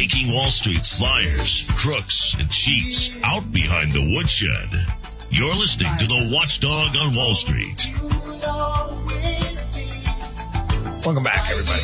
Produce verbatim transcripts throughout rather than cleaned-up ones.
taking Wall Street's liars, crooks, and cheats out behind the woodshed. You're listening to the Watchdog on Wall Street. Welcome back, everybody.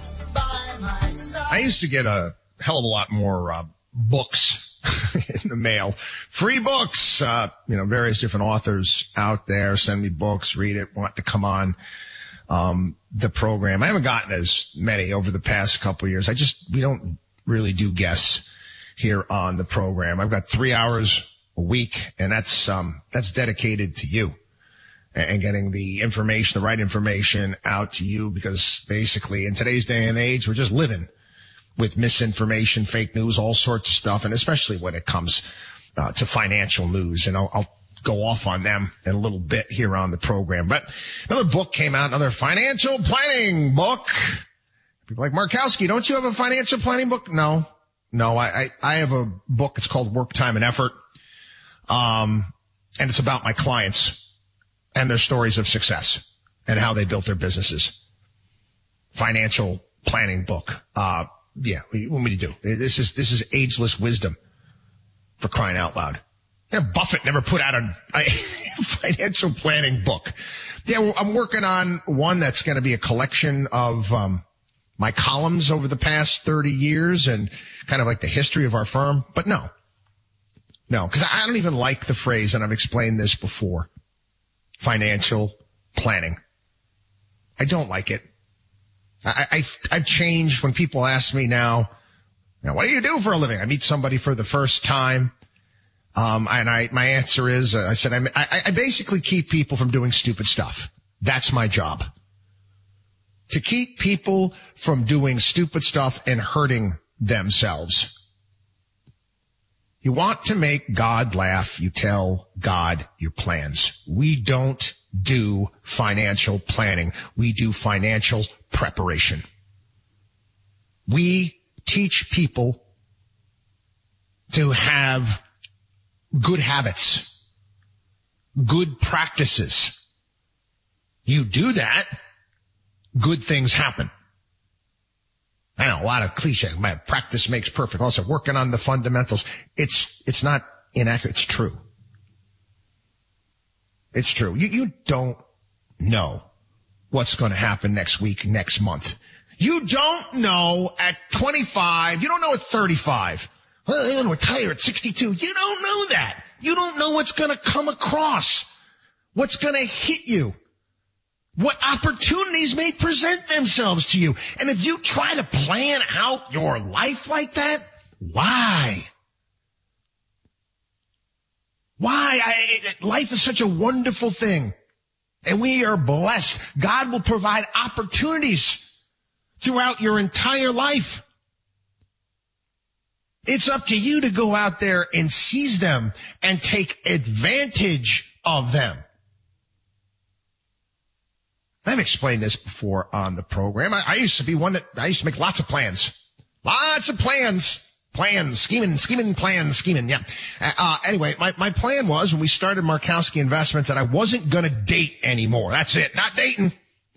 I used to get a hell of a lot more uh, books in the mail. Free books, uh, you know, various different authors out there send me books, read it, want to come on um the program. I haven't gotten as many over the past couple of years. I just, we don't really do guests here on the program. I've got three hours a week, and that's um that's dedicated to you and getting the information, the right information out to you, because basically in today's day and age, we're just living with misinformation, fake news, all sorts of stuff, and especially when it comes uh, to financial news. And I'll, I'll go off on them in a little bit here on the program. But another book came out, another financial planning book. People like, Markowski, don't you have a financial planning book? No, no, I, I, I have a book. It's called Work, Time, and Effort. Um, and it's about my clients and their stories of success and how they built their businesses. Financial planning book. Uh, yeah, what do you want me to do? This is, this is ageless wisdom, for crying out loud. Yeah, Buffett never put out a, a financial planning book. Yeah, I'm working on one that's going to be a collection of, um, my columns over the past thirty years and kind of like the history of our firm. But no, no, because I don't even like the phrase, and I've explained this before. Financial planning. I don't like it. I, I, I've changed when people ask me now, now, what do you do for a living? I meet somebody for the first time. Um, and I, my answer is, uh, I said, I, I, I basically keep people from doing stupid stuff. That's my job. To keep people from doing stupid stuff and hurting themselves. You want to make God laugh, you tell God your plans. We don't do financial planning. We do financial preparation. We teach people to have good habits, good practices. You do that, good things happen. I know, a lot of cliche. My practice makes perfect. Also, working on the fundamentals. It's, it's not inaccurate. It's true. It's true. You, you don't know what's going to happen next week, next month. You don't know at twenty-five. You don't know at thirty-five. Well, I'm going to retire at sixty-two. You don't know that. You don't know what's going to come across, what's going to hit you, what opportunities may present themselves to you. And if you try to plan out your life like that, why? Why? I, life is such a wonderful thing. And we are blessed. God will provide opportunities throughout your entire life. It's up to you to go out there and seize them and take advantage of them. I've explained this before on the program. I, I used to be one that, I used to make lots of plans. Lots of plans. Plans. Scheming, scheming, plans, scheming, yeah. Uh, anyway, my, my plan was when we started Markowski Investments that I wasn't gonna date anymore. That's it. Not dating.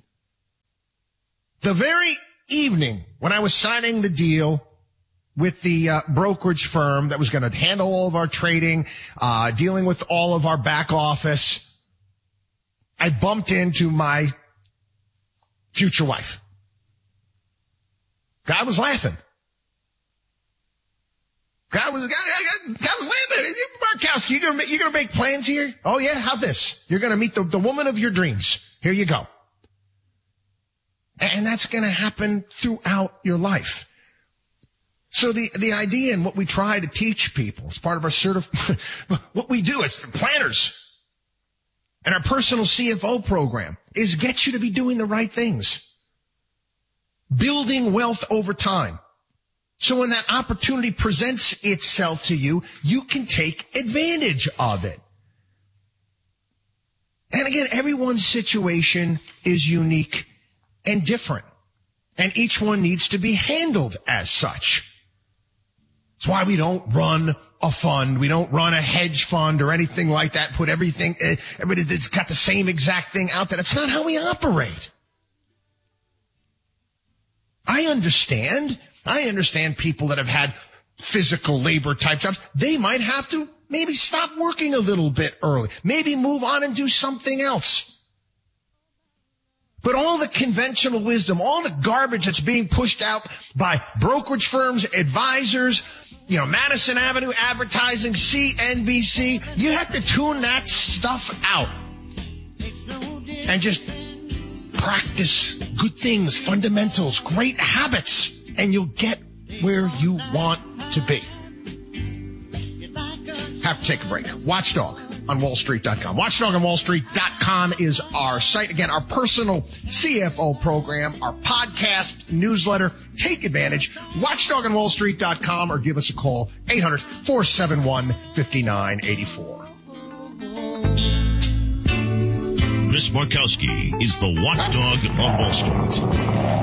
The very evening when I was signing the deal with the uh, brokerage firm that was going to handle all of our trading, uh, dealing with all of our back office, I bumped into my future wife. God was laughing. God was, God, God, God was laughing. Markowski, you're going to you're going to make plans here? Oh yeah, how this? You're going to meet the, the woman of your dreams. Here you go. And that's going to happen throughout your life. So the, the idea and what we try to teach people as part of our certif- what we do as planners and our personal C F O program is get you to be doing the right things. Building wealth over time. So when that opportunity presents itself to you, you can take advantage of it. And again, everyone's situation is unique and different. And each one needs to be handled as such. That's why we don't run a fund. We don't run a hedge fund or anything like that. Put everything, everybody that's got the same exact thing out there. That's not how we operate. I understand I understand people that have had physical labor type jobs. They might have to maybe stop working a little bit early. Maybe move on and do something else. But all the conventional wisdom, all the garbage that's being pushed out by brokerage firms, advisors, you know, Madison Avenue Advertising, C N B C, you have to tune that stuff out and just practice good things, fundamentals, great habits, and you'll get where you want to be. Have to take a break. Watchdog on wall street dot com. watchdog on wall street dot com is our site. Again, our personal C F O program, our podcast, newsletter. Take advantage. watchdog on wall street dot com or give us a call, eight hundred, four seven one, five nine eight four. Chris Markowski is the Watchdog on Wall Street.